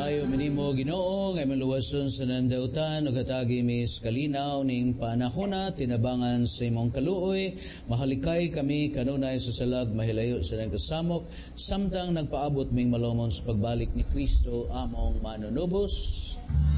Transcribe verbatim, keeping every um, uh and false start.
Maayo minimo Ginoo ngay maluwason sa nandautan ug hatagi mis kalinaw ning panahona tinabangan sa imong kaluoy. Mahalikay kami kanunay sa salag mahilayo sa nang kasamok samtang nagpaabot ming malomon sa pagbalik ni Kristo among manunubos.